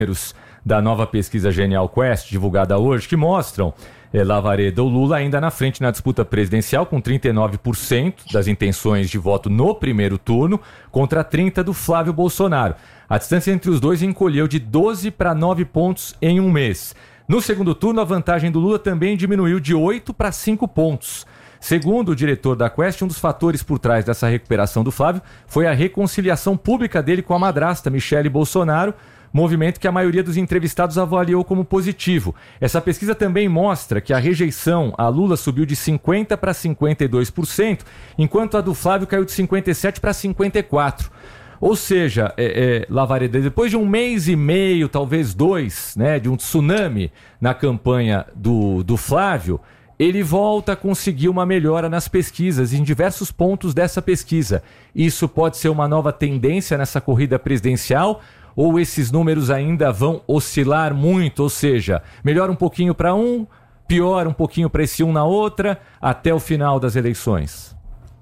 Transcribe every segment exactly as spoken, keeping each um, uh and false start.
números da nova pesquisa Genial Quest, divulgada hoje, que mostram é, Lavareda, o Lula ainda na frente na disputa presidencial, com trinta e nove por cento das intenções de voto no primeiro turno, contra trinta por cento do Flávio Bolsonaro. A distância entre os dois encolheu de doze para nove pontos em um mês. No segundo turno, a vantagem do Lula também diminuiu de oito para cinco pontos. Segundo o diretor da Quest, um dos fatores por trás dessa recuperação do Flávio foi a reconciliação pública dele com a madrasta, Michele Bolsonaro, movimento que a maioria dos entrevistados avaliou como positivo. Essa pesquisa também mostra que a rejeição a Lula subiu de cinquenta por cento para cinquenta e dois por cento, enquanto a do Flávio caiu de cinquenta e sete por cento para cinquenta e quatro por cento. Ou seja, é, é, Lavareda, depois de um mês e meio, talvez dois, né, de um tsunami na campanha do, do Flávio, ele volta a conseguir uma melhora nas pesquisas, em diversos pontos dessa pesquisa. Isso pode ser uma nova tendência nessa corrida presidencial, ou esses números ainda vão oscilar muito, ou seja, melhora um pouquinho para um, piora um pouquinho para esse um na outra, até o final das eleições?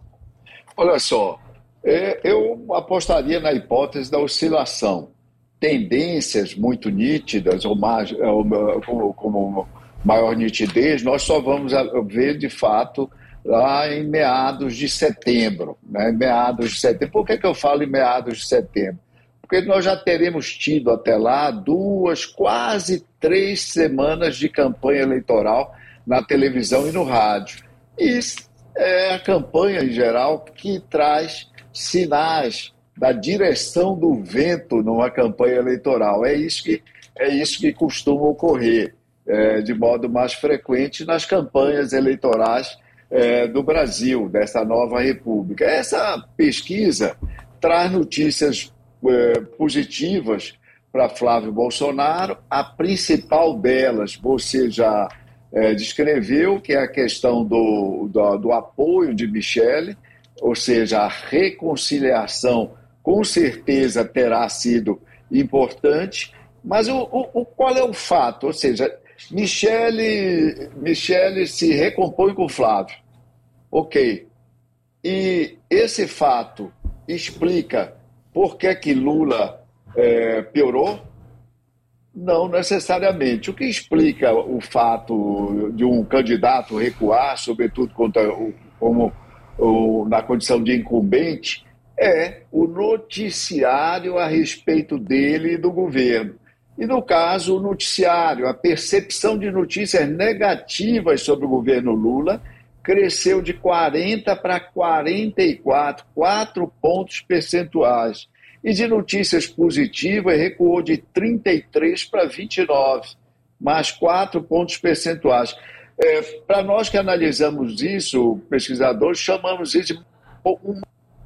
Olha só, eu apostaria na hipótese da oscilação. Tendências muito nítidas, ou mais, como, como maior nitidez, nós só vamos ver de fato lá em meados de setembro. Né? Meados de setembro. Por que, que eu falo em meados de setembro? Porque nós já teremos tido até lá duas, quase três semanas de campanha eleitoral na televisão e no rádio. E é a campanha, em geral, que traz sinais da direção do vento numa campanha eleitoral. É isso que, é isso que costuma ocorrer é, de modo mais frequente nas campanhas eleitorais é, do Brasil, dessa nova república. Essa pesquisa traz notícias é, positivas para Flávio Bolsonaro. A principal delas você já é, descreveu, que é a questão do, do, do apoio de Michele, ou seja, a reconciliação com certeza terá sido importante, mas o, o, o, qual é o fato? Ou seja, Michele, Michele se recompõe com Flávio. Ok. E esse fato explica por que que Lula é, piorou? Não necessariamente. O que explica o fato de um candidato recuar, sobretudo contra o, como o, na condição de incumbente, é o noticiário a respeito dele e do governo. E, no caso, o noticiário, a percepção de notícias negativas sobre o governo Lula cresceu de quarenta para quarenta e quatro, quatro pontos percentuais. E de notícias positivas recuou de trinta e três para vinte e nove, mais quatro pontos percentuais. É, para nós que analisamos isso, pesquisadores, chamamos isso de um...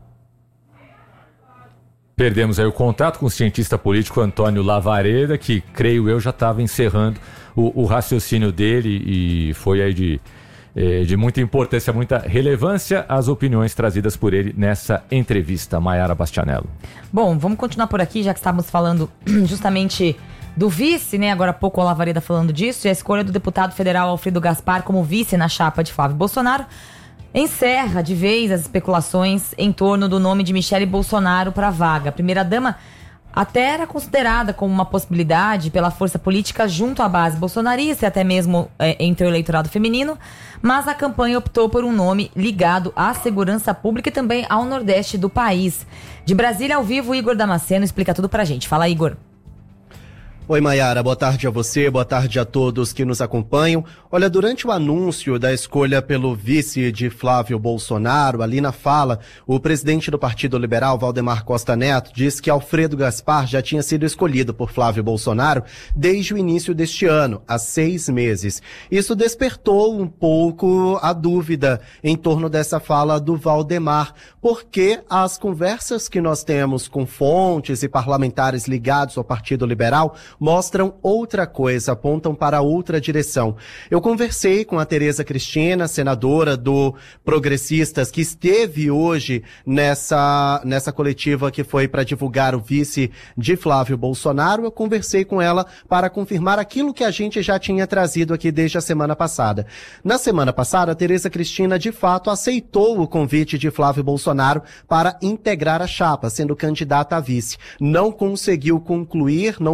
Perdemos aí o contato com o cientista político Antônio Lavareda, que, creio eu, já estava encerrando o, o raciocínio dele e foi aí de, eh, de muita importância, muita relevância as opiniões trazidas por ele nessa entrevista. Maiara Bastianello. Bom, vamos continuar por aqui, já que estávamos falando justamente do vice, né? Agora há pouco o Lavareda falando disso, e a escolha do deputado federal Alfredo Gaspar como vice na chapa de Flávio Bolsonaro encerra de vez as especulações em torno do nome de Michele Bolsonaro para a vaga. A primeira-dama até era considerada como uma possibilidade pela força política junto à base bolsonarista e até mesmo é, entre o eleitorado feminino, mas a campanha optou por um nome ligado à segurança pública e também ao Nordeste do país. De Brasília, ao vivo, Igor Damasceno explica tudo pra gente. Fala, Igor. Oi, Maiara, boa tarde a você, boa tarde a todos que nos acompanham. Olha, durante o anúncio da escolha pelo vice de Flávio Bolsonaro, ali na fala, o presidente do Partido Liberal, Valdemar Costa Neto, disse que Alfredo Gaspar já tinha sido escolhido por Flávio Bolsonaro desde o início deste ano, há seis meses. Isso despertou um pouco a dúvida em torno dessa fala do Valdemar, porque as conversas que nós temos com fontes e parlamentares ligados ao Partido Liberal mostram outra coisa, apontam para outra direção. Eu conversei com a Tereza Cristina, senadora do Progressistas, que esteve hoje nessa, nessa coletiva que foi para divulgar o vice de Flávio Bolsonaro. Eu conversei com ela para confirmar aquilo que a gente já tinha trazido aqui desde a semana passada. Na semana passada, a Tereza Cristina, de fato, aceitou o convite de Flávio Bolsonaro para integrar a chapa, sendo candidata a vice. Não conseguiu concluir, não conseguiu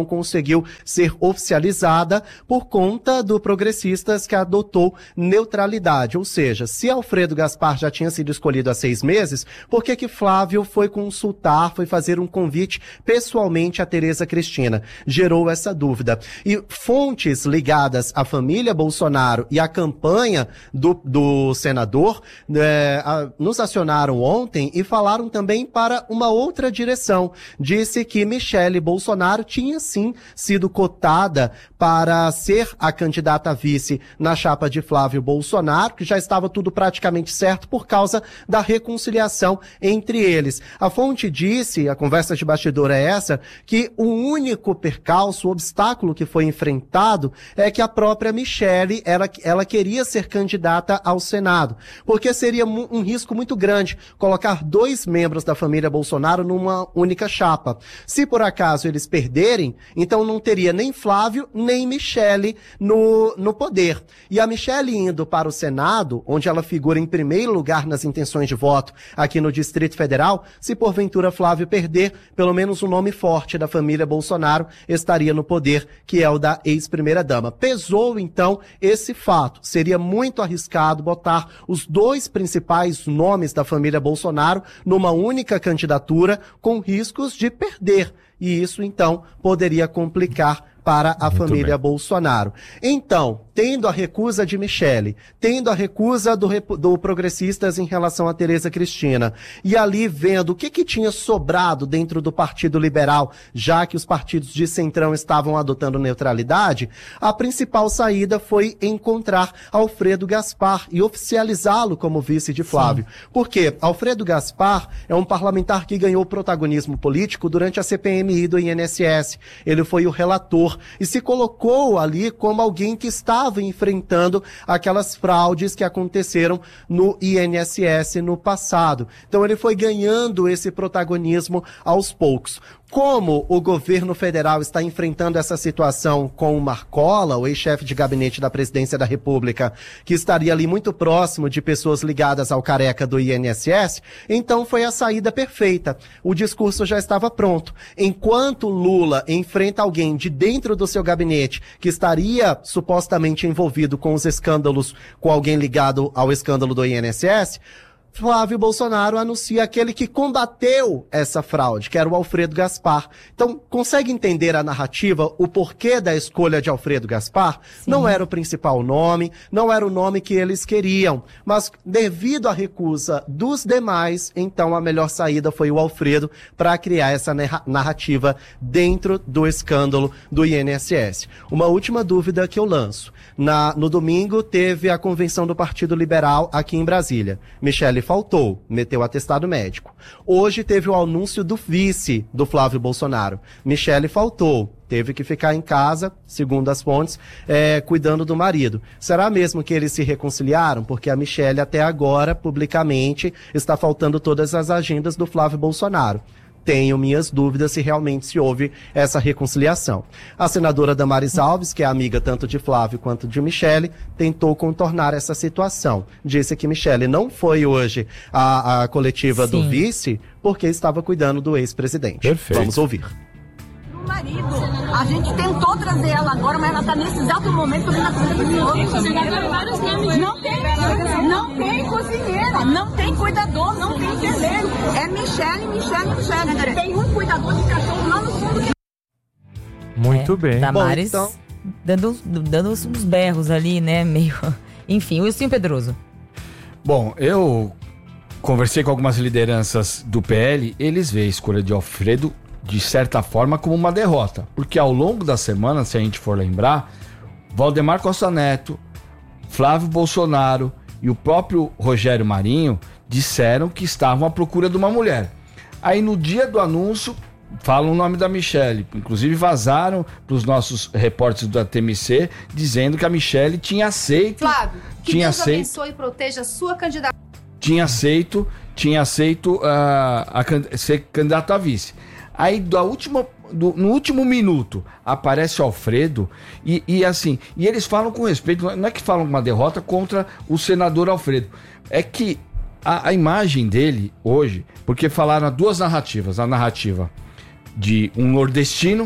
conseguiu ser oficializada por conta do Progressistas, que adotou neutralidade. Ou seja, se Alfredo Gaspar já tinha sido escolhido há seis meses, por que que Flávio foi consultar, foi fazer um convite pessoalmente a Tereza Cristina? Gerou essa dúvida. E fontes ligadas à família Bolsonaro e à campanha do, do senador é, a, nos acionaram ontem e falaram também para uma outra direção. Disse que Michele Bolsonaro tinha sim sido cotada para ser a candidata a vice na chapa de Flávio Bolsonaro, que já estava tudo praticamente certo por causa da reconciliação entre eles. A fonte disse, a conversa de bastidor é essa, que o único percalço, o obstáculo que foi enfrentado é que a própria Michele, ela, ela queria ser candidata ao Senado, porque seria um risco muito grande colocar dois membros da família Bolsonaro numa única chapa. Se por acaso eles perderem, então não teria nem Flávio, nem Michele no, no poder. E a Michele indo para o Senado, onde ela figura em primeiro lugar nas intenções de voto aqui no Distrito Federal, se porventura Flávio perder, pelo menos um nome forte da família Bolsonaro estaria no poder, que é o da ex-primeira-dama. Pesou, então, esse fato. Seria muito arriscado botar os dois principais nomes da família Bolsonaro numa única candidatura, com riscos de perder. E isso, então, poderia complicar para a Muito família bem. Bolsonaro. Então, tendo a recusa de Michele, tendo a recusa do, do Progressistas em relação a Tereza Cristina, e ali vendo o que, que tinha sobrado dentro do Partido Liberal, já que os partidos de centrão estavam adotando neutralidade, a principal saída foi encontrar Alfredo Gaspar e oficializá-lo como vice de Flávio. Sim. Porque Alfredo Gaspar é um parlamentar que ganhou protagonismo político durante a C P M I do I N S S. Ele foi o relator e se colocou ali como alguém que estava enfrentando aquelas fraudes que aconteceram no I N S S no passado. Então ele foi ganhando esse protagonismo aos poucos. Como o governo federal está enfrentando essa situação com o Marcola, o ex-chefe de gabinete da presidência da República, que estaria ali muito próximo de pessoas ligadas ao careca do I N S S, então foi a saída perfeita. O discurso já estava pronto. Enquanto Lula enfrenta alguém de dentro do seu gabinete que estaria supostamente envolvido com os escândalos, com alguém ligado ao escândalo do I N S S, Flávio Bolsonaro anuncia aquele que combateu essa fraude, que era o Alfredo Gaspar. Então, consegue entender a narrativa, o porquê da escolha de Alfredo Gaspar? Sim. Não era o principal nome, não era o nome que eles queriam, mas devido à recusa dos demais, então a melhor saída foi o Alfredo para criar essa narrativa dentro do escândalo do I N S S. Uma última dúvida que eu lanço. Na, no domingo teve a convenção do Partido Liberal aqui em Brasília. Michele faltou, meteu atestado médico. Hoje teve o anúncio do vice do Flávio Bolsonaro. Michele faltou, teve que ficar em casa, segundo as fontes, é, cuidando do marido. Será mesmo que eles se reconciliaram? Porque a Michele até agora, publicamente, está faltando todas as agendas do Flávio Bolsonaro. Tenho minhas dúvidas se realmente se houve essa reconciliação. A senadora Damares Alves, que é amiga tanto de Flávio quanto de Michele, tentou contornar essa situação. Disse que Michele não foi hoje à, à coletiva Sim. do vice porque estava cuidando do ex-presidente. Perfeito. Vamos ouvir. Marido, a gente tentou trazer ela agora, mas ela está nesse exato momento na cozinheira. Não tem, não tem cozinheira, não tem cuidador, não tem enfermeiro. É Michele, Michele, Michele. Tem um cuidador de cachorro lá no fundo que... Muito é, bem. Damares Bom, então... dando, dando uns berros ali, né? Meio. Enfim, Wilson Pedroso. Bom, eu conversei com algumas lideranças do P L, eles veem a escolha de Alfredo de certa forma como uma derrota, porque ao longo da semana, se a gente for lembrar, Valdemar Costa Neto, Flávio Bolsonaro e o próprio Rogério Marinho disseram que estavam à procura de uma mulher. Aí no dia do anúncio falam o nome da Michele, inclusive vazaram para os nossos repórteres da T M C dizendo que a Michele tinha aceito, Flávio, que tinha Deus aceito, abençoe e proteja a sua candidatura. Tinha aceito, tinha aceito uh, a, a ser candidato a vice. Aí da última, do, no último minuto aparece o Alfredo e, e assim, e eles falam com respeito, não é que falam uma derrota contra o senador Alfredo, é que a, a imagem dele hoje, porque falaram duas narrativas, a narrativa de um nordestino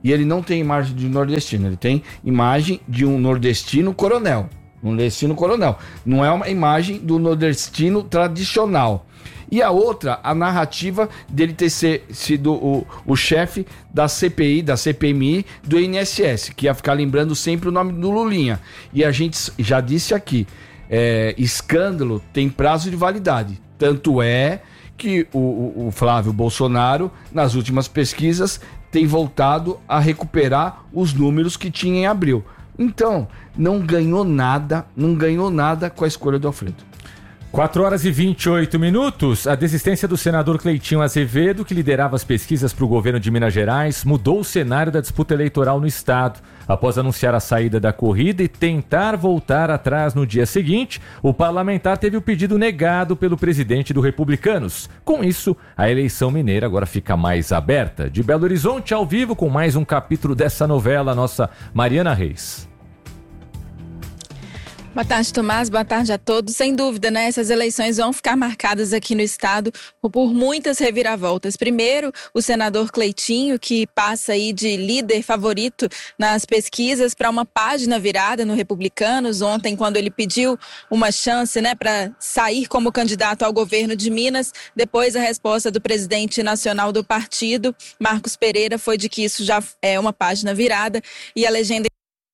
e ele não tem imagem de nordestino, ele tem imagem de um nordestino coronel. Um nordestino coronel. Não é uma imagem do nordestino tradicional. E a outra, a narrativa dele ter ser, sido o, o chefe da C P I, da C P M I, do I N S S, que ia ficar lembrando sempre o nome do Lulinha. E a gente já disse aqui, é, escândalo tem prazo de validade. Tanto é que o, o, o Flávio Bolsonaro, nas últimas pesquisas, tem voltado a recuperar os números que tinha em abril. Então, não ganhou nada, não ganhou nada com a escolha do Alfredo. quatro horas e vinte e oito minutos. A desistência do senador Cleitinho Azevedo, que liderava as pesquisas para o governo de Minas Gerais, mudou o cenário da disputa eleitoral no estado. Após anunciar a saída da corrida e tentar voltar atrás no dia seguinte, o parlamentar teve o pedido negado pelo presidente do Republicanos. Com isso, a eleição mineira agora fica mais aberta. De Belo Horizonte, ao vivo, com mais um capítulo dessa novela, a nossa Mariana Reis. Boa tarde, Tomás. Boa tarde a todos. Sem dúvida, né? Essas eleições vão ficar marcadas aqui no estado por muitas reviravoltas. Primeiro, o senador Cleitinho, que passa aí de líder favorito nas pesquisas para uma página virada no Republicanos. Ontem, quando ele pediu uma chance, né, para sair como candidato ao governo de Minas, depois a resposta do presidente nacional do partido, Marcos Pereira, foi de que isso já é uma página virada e a legenda...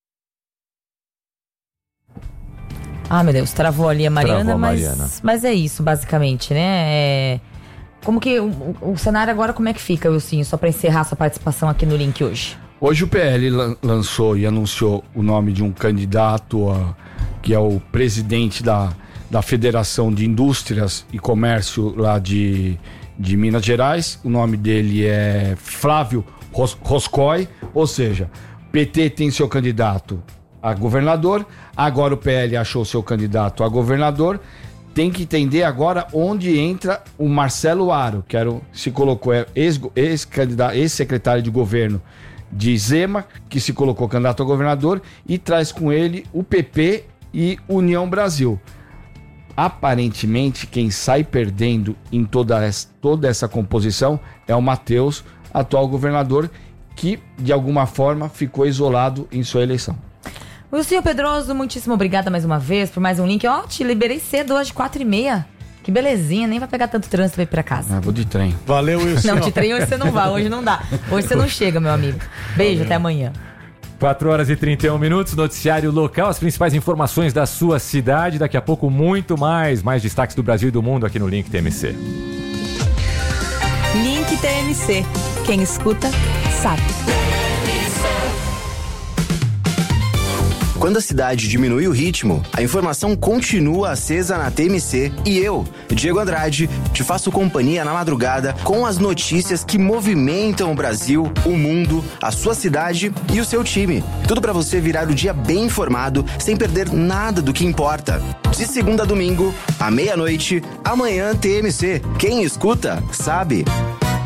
Ah, meu Deus, travou ali a Mariana, Travou a mas, Mariana. mas é isso, basicamente, né? É... Como que o, o cenário agora, como é que fica, Wilson? Só para encerrar sua participação aqui no link hoje. Hoje o P L lan- lançou e anunciou o nome de um candidato a, que é o presidente da, da Federação de Indústrias e Comércio lá de, de Minas Gerais. O nome dele é Flávio Ros- Roscoe, ou seja, P T tem seu candidato a governador, agora o P L achou seu candidato a governador. Tem que entender agora onde entra o Marcelo Aro, que era o, se colocou é ex, ex-candidato, ex-secretário de governo de Zema, que se colocou candidato a governador e traz com ele o P P e União Brasil. Aparentemente, quem sai perdendo em toda essa, toda essa composição é o Matheus, atual governador, que de alguma forma ficou isolado em sua eleição. Wilson Pedroso, muitíssimo obrigada mais uma vez por mais um link. Ó, te liberei cedo hoje, quatro e meia. Que belezinha, nem vai pegar tanto trânsito pra ir pra casa. Ah, vou de trem. Valeu, Wilson. Não, de trem hoje você não vai, hoje não dá. Hoje você não chega, meu amigo. Beijo, até amanhã. quatro horas e trinta e um minutos, noticiário local, as principais informações da sua cidade. Daqui a pouco, muito mais, mais destaques do Brasil e do mundo aqui no Link T M C. Link T M C. Quem escuta, sabe. Quando a cidade diminui o ritmo, a informação continua acesa na T M C e eu, Diego Andrade, te faço companhia na madrugada com as notícias que movimentam o Brasil, o mundo, a sua cidade e o seu time. Tudo para você virar o dia bem informado, sem perder nada do que importa. De segunda a domingo, à meia-noite, amanhã T M C. Quem escuta, sabe.